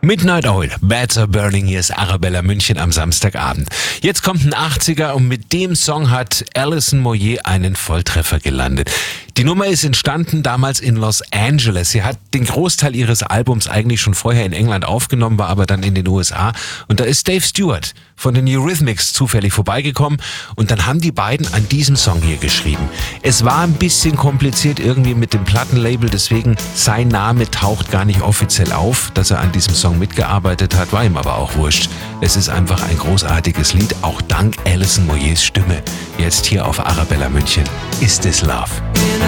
Midnight Oil, Bats Are Burning, hier ist Arabella München am Samstagabend. Jetzt kommt ein 80er und mit dem Song hat Alison Moyet einen Volltreffer gelandet. Die Nummer ist entstanden damals in Los Angeles. Sie hat den Großteil ihres Albums eigentlich schon vorher in England aufgenommen, war aber dann in den USA. Und da ist Dave Stewart von den Eurythmics zufällig vorbeigekommen und dann haben die beiden an diesem Song hier geschrieben. Es war ein bisschen kompliziert irgendwie mit dem Plattenlabel, deswegen sein Name taucht gar nicht offiziell auf, dass er an diesem Song mitgearbeitet hat, war ihm aber auch wurscht. Es ist einfach ein großartiges Lied, auch dank Alison Moyets Stimme. Jetzt hier auf Arabella München, Is This Love?